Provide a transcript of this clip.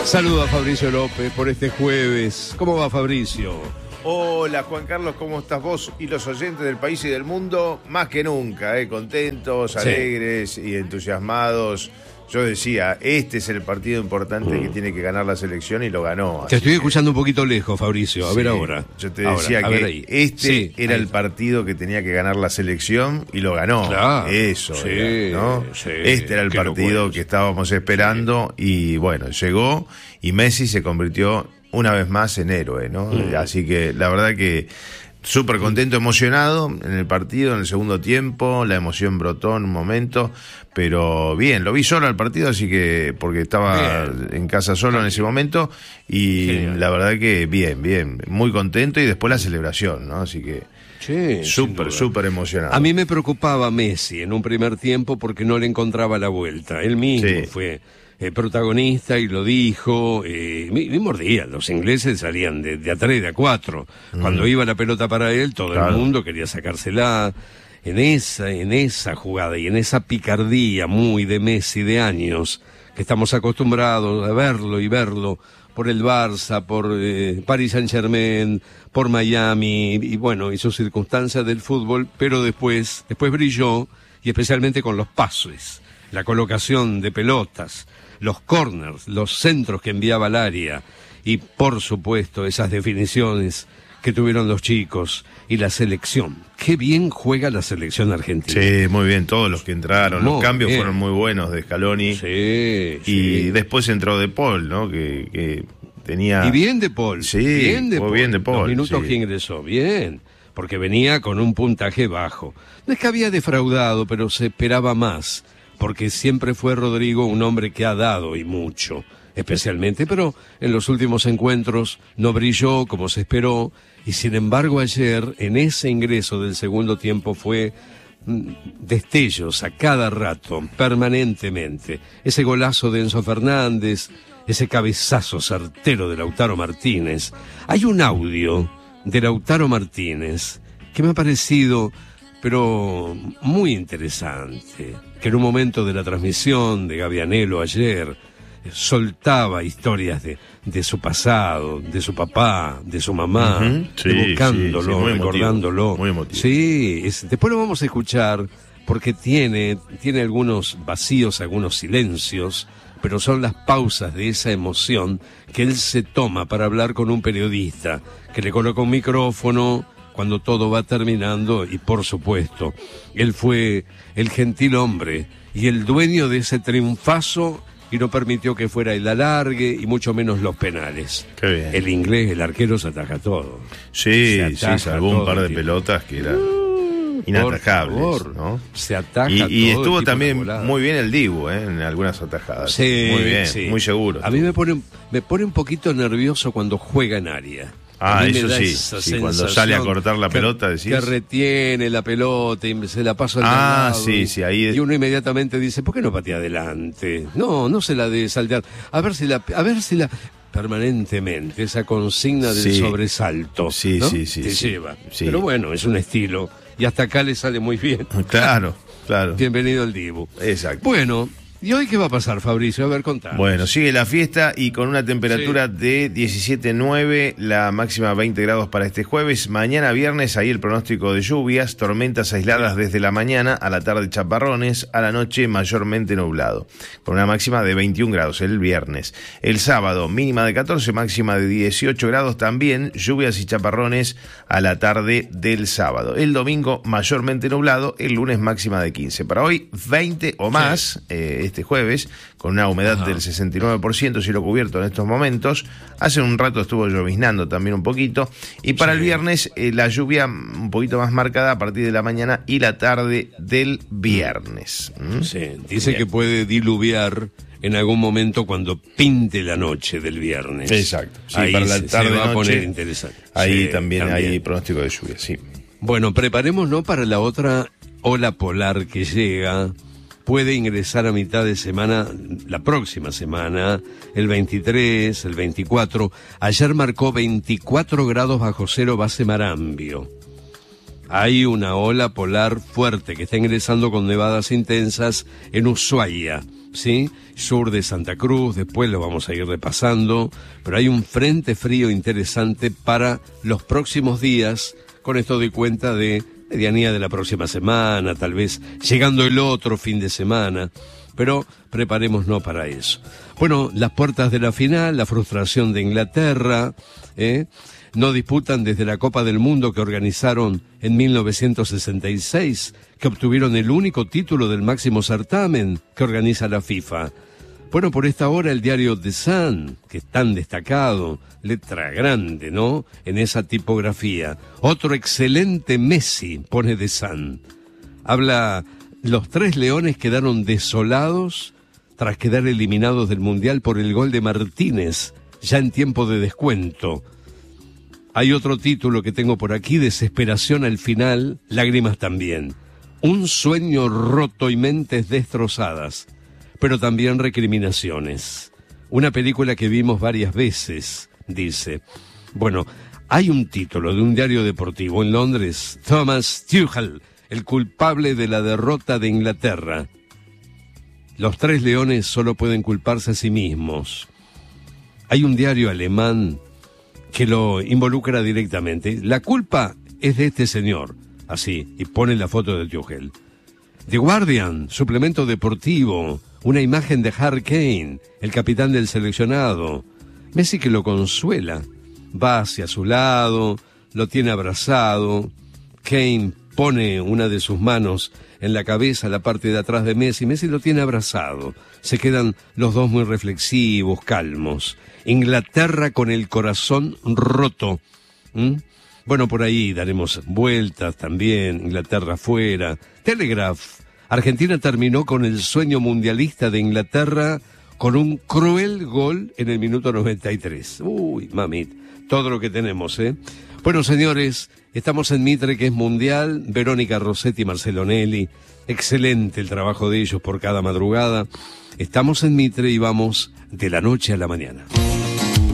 Saludo a Fabricio López por este jueves. ¿Cómo va, Fabricio? Hola, Juan Carlos, ¿cómo estás vos y los oyentes del país y del mundo? Más que nunca, contentos, alegres y entusiasmados. Yo decía, este es el partido importante que tiene que ganar la selección y lo ganó. Te estoy escuchando un poquito lejos, Fabricio. A ver ahora. Yo te decía que era el partido que tenía que ganar la selección y lo ganó. Claro, eso, ¿no? Sí, este era el partido que estábamos esperando y bueno, llegó y Messi se convirtió una vez más en héroe, ¿no? Así que la verdad que súper contento, emocionado en el partido, en el segundo tiempo, la emoción brotó en un momento, pero bien, lo vi solo al partido, así que, porque estaba en casa solo en ese momento, y la verdad que bien, muy contento, y después la celebración, ¿no? Así que súper emocionado. A mí me preocupaba Messi en un primer tiempo porque no le encontraba la vuelta, él mismo fue protagonista y lo dijo, y mordía. Los ingleses salían de a 3, de a 4. Cuando iba la pelota para él, todo el mundo quería sacársela. En esa jugada y en esa picardía muy de Messi de años, que estamos acostumbrados a verlo por el Barça, por Paris Saint-Germain, por Miami, y bueno, y sus circunstancias del fútbol, pero después brilló, y especialmente con los pases, la colocación de pelotas, los corners, los centros que enviaba al área, y por supuesto esas definiciones que tuvieron los chicos, y la selección. Qué bien juega la selección argentina. Sí, muy bien, todos los que entraron, los cambios fueron muy buenos de Scaloni. Y después entró De Paul, ¿no? Que tenía... Y bien De Paul. Bien De Paul. Los minutos que ingresó, bien, porque venía con un puntaje bajo. No es que había defraudado, pero se esperaba más, porque siempre fue Rodrigo un hombre que ha dado y mucho, especialmente, pero en los últimos encuentros no brilló como se esperó, y sin embargo ayer, en ese ingreso del segundo tiempo, fue destellos a cada rato, permanentemente. Ese golazo de Enzo Fernández, ese cabezazo certero de Lautaro Martínez. Hay un audio de Lautaro Martínez que me ha parecido, pero muy interesante, que en un momento de la transmisión de Gavianelo ayer soltaba historias de su pasado, de su papá, de su mamá, evocándolo, recordándolo. Muy emotivo. Sí, después lo vamos a escuchar porque tiene algunos vacíos, algunos silencios, pero son las pausas de esa emoción que él se toma para hablar con un periodista, que le coloca un micrófono cuando todo va terminando, y por supuesto, él fue el gentil hombre y el dueño de ese triunfazo, y no permitió que fuera el alargue y mucho menos los penales. Qué bien. El inglés, el arquero, se ataja todo. Sí, salvó un par de pelotas que eran inatajables, ¿no? Se ataja y todo. Estuvo también muy bien el Dibu, en algunas atajadas. Sí, muy bien, muy seguro. A mí me pone un poquito nervioso cuando juega en área. Eso sí, cuando sale a cortar la pelota, decís. Que retiene la pelota y se la pasa al lado. Sí, ahí. Y uno inmediatamente dice, ¿por qué no patea adelante? No se la de saltear. A ver si la permanentemente, esa consigna del sobresalto. ¿no? Sí. Te lleva. Sí. Pero bueno, es un estilo. Y hasta acá le sale muy bien. Claro. Bienvenido al Dibu. Exacto. Bueno, ¿y hoy qué va a pasar, Fabricio? A ver, contá. Bueno, sigue la fiesta y con una temperatura de 17,9, la máxima 20 grados para este jueves. Mañana viernes, ahí el pronóstico de lluvias, tormentas aisladas desde la mañana, a la tarde chaparrones, a la noche mayormente nublado, con una máxima de 21 grados el viernes. El sábado, mínima de 14, máxima de 18 grados también, lluvias y chaparrones a la tarde del sábado. El domingo, mayormente nublado, el lunes máxima de 15. Para hoy, 20 o más, este jueves, con una humedad del 69%, cielo cubierto en estos momentos. Hace un rato estuvo lloviznando también un poquito. Y para el viernes, la lluvia un poquito más marcada a partir de la mañana y la tarde del viernes. Sí, dice que puede diluviar en algún momento cuando pinte la noche del viernes. Exacto. Sí, ahí para la tarde se va noche, a poner interesante. Ahí también hay pronóstico de lluvia, sí. Bueno, preparémonos para la otra ola polar que llega. Puede ingresar a mitad de semana, la próxima semana, el 23, el 24. Ayer marcó 24 grados bajo cero base Marambio. Hay una ola polar fuerte que está ingresando con nevadas intensas en Ushuaia, ¿sí? Sur de Santa Cruz, después lo vamos a ir repasando, pero hay un frente frío interesante para los próximos días. Con esto doy cuenta de medianía de la próxima semana, tal vez llegando el otro fin de semana, pero preparémonos para eso. Bueno, las puertas de la final, la frustración de Inglaterra, no disputan desde la Copa del Mundo que organizaron en 1966, que obtuvieron el único título del máximo certamen que organiza la FIFA. Bueno, por esta hora el diario The Sun, que es tan destacado, letra grande, ¿no?, en esa tipografía. Otro excelente Messi, pone The Sun. Habla, los 3 leones quedaron desolados tras quedar eliminados del Mundial por el gol de Martínez, ya en tiempo de descuento. Hay otro título que tengo por aquí, desesperación al final, lágrimas también. Un sueño roto y mentes destrozadas, pero también recriminaciones. Una película que vimos varias veces, dice. Bueno, hay un título de un diario deportivo en Londres, Thomas Tuchel, el culpable de la derrota de Inglaterra. Los 3 leones solo pueden culparse a sí mismos. Hay un diario alemán que lo involucra directamente. La culpa es de este señor, así, y pone la foto de Tuchel. The Guardian, suplemento deportivo, una imagen de Harry Kane, el capitán del seleccionado. Messi que lo consuela, va hacia su lado, lo tiene abrazado. Kane pone una de sus manos en la cabeza, la parte de atrás de Messi. Messi lo tiene abrazado. Se quedan los dos muy reflexivos, calmos. Inglaterra con el corazón roto. Bueno, por ahí daremos vueltas también. Inglaterra fuera. Telegraph. Argentina terminó con el sueño mundialista de Inglaterra con un cruel gol en el minuto 93. Uy, mamit, todo lo que tenemos, ¿eh? Bueno, señores, estamos en Mitre, que es mundial. Verónica Rossetti y Marcelo Nelly. Excelente el trabajo de ellos por cada madrugada. Estamos en Mitre y vamos de la noche a la mañana.